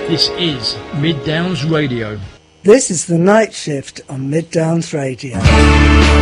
This is Mid Downs Radio. This is the night shift on Mid Downs Radio.